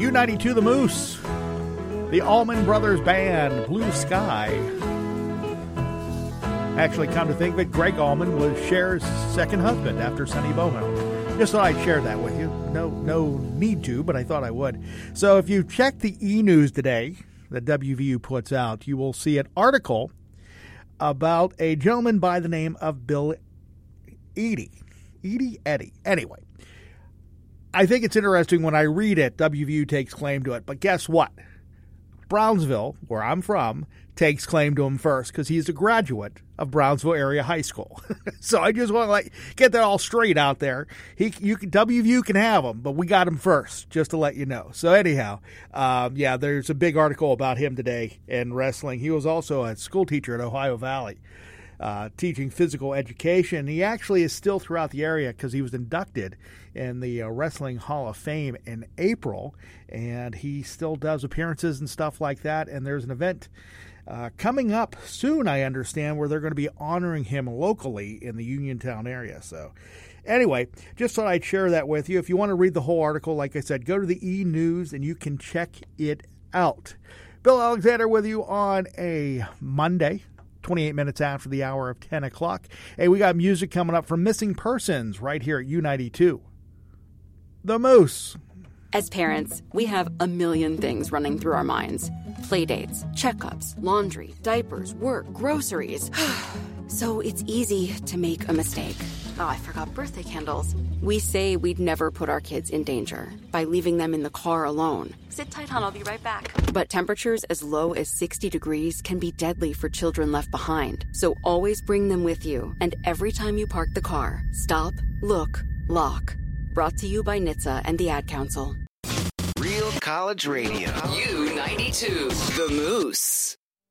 U92 The Moose, the Allman Brothers Band, Blue Sky. Actually, come to think of it, Greg Allman was Cher's second husband after Sonny Bono. Just thought I'd share that with you. No need to, but I thought I would. So if you check the e-news today that WVU puts out, you will see an article about a gentleman by the name of Bill Eddy. Anyway, I think it's interesting when I read it, WVU takes claim to it. But guess what? Brownsville, where I'm from, takes claim to him first because he's a graduate of Brownsville Area High School. So I just want to get that all straight out there. WVU can have him, but we got him first, just to let you know. So anyhow, there's a big article about him today in wrestling. He was also a school teacher at Ohio Valley. Teaching physical education. He actually is still throughout the area because he was inducted in the Wrestling Hall of Fame in April, and he still does appearances and stuff like that. And there's an event coming up soon, I understand, where they're going to be honoring him locally in the Uniontown area. So anyway, just thought I'd share that with you. If you want to read the whole article, like I said, go to the e-news and you can check it out. Bill Alexander with you on a Monday, 28 minutes after the hour of 10 o'clock. Hey, we got music coming up from Missing Persons right here at U92. The Moose. As parents, we have a million things running through our minds. Playdates, checkups, laundry, diapers, work, groceries. So it's easy to make a mistake. Oh, I forgot birthday candles. We say we'd never put our kids in danger by leaving them in the car alone. Sit tight, hon. I'll be right back. But temperatures as low as 60 degrees can be deadly for children left behind. So always bring them with you. And every time you park the car, stop, look, lock. Brought to you by NHTSA and the Ad Council. Real College Radio. U92. The Moose.